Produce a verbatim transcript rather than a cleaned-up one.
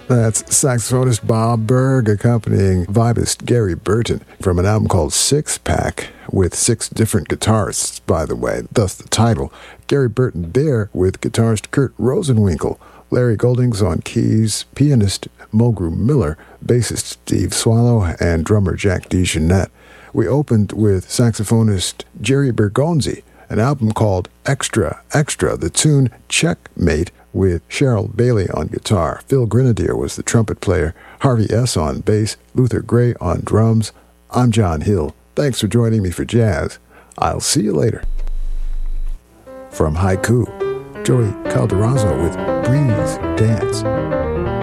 That's saxophonist Bob Berg accompanying vibist Gary Burton from an album called Six Pack, with six different guitarists, by the way, thus the title. Gary Burton there with guitarist Kurt Rosenwinkel, Larry Goldings on keys, pianist Mulgrew Miller, bassist Steve Swallow, and drummer Jack DeJohnette. We opened with saxophonist Jerry Bergonzi, an album called Extra Extra, the tune Checkmate, with Cheryl Bailey on guitar. Phil Grenadier was the trumpet player, Harvey S. on bass, Luther Gray on drums. I'm John Hill. Thanks for joining me for jazz. I'll see you later. From Haiku, Joey Calderazzo with Breeze Dance.